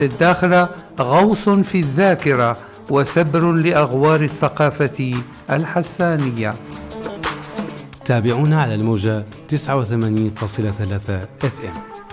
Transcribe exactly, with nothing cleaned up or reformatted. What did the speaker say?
الداخلة غوص في الذاكرة وسبر لأغوار الثقافة الحسانية. تابعونا على الموجة تسعة وثمانين فاصلة ثلاثة اف ام.